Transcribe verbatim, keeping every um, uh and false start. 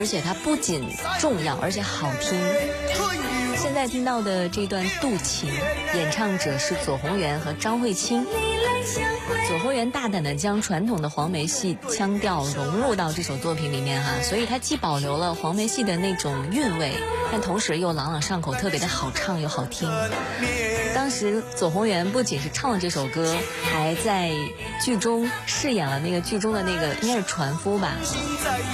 而且它不仅重要，而且好听。现在听到的这段《渡情》，演唱者是左宏元和张慧清。左宏元大胆地将传统的黄梅戏腔调融入到这首作品里面哈、啊，所以它既保留了黄梅戏的那种韵味，但同时又朗朗上口，特别的好唱又好听。当时左宏元不仅是唱了这首歌，还在剧中饰演了那个剧中的那个应该是船夫吧。